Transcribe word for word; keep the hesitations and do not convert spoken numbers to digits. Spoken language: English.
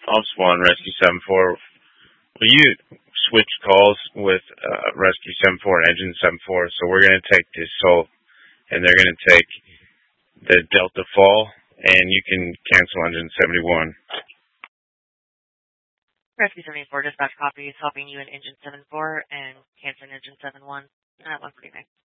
Ops one, Rescue seven four. Will you switch calls with uh, Rescue seven four and Engine seven four? So we're going to take the Soul, and they're going to take the Delta Fall, and you can cancel Engine seventy-one. Rescue seventy-four dispatch copies helping you in Engine seven four and canceling Engine seven one. That one pretty nice.